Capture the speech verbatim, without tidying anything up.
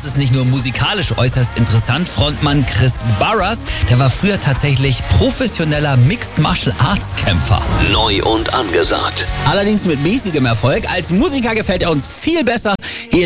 das ist nicht nur musikalisch äußerst interessant. Frontmann Chris Barras, der war früher tatsächlich professioneller Mixed Martial Arts Kämpfer. Neu und angesagt. Allerdings mit mäßigem Erfolg. Als Musiker gefällt er uns viel besser.